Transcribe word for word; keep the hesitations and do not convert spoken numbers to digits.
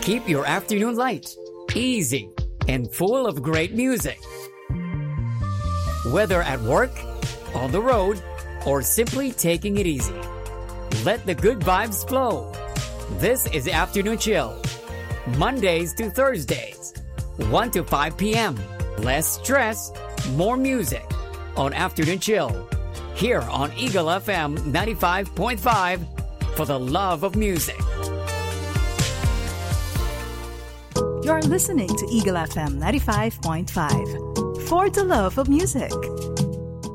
Keep your afternoon light, easy, and full of great music. Whether at work, on the road, or simply taking it easy, let the good vibes flow. This is Afternoon Chill, Mondays to Thursdays, one to five p.m. Less stress, more music on Afternoon Chill, here on Eagle F M ninety-five point five, for the love of music. You're listening to Eagle F M ninety-five point five, for the love of music.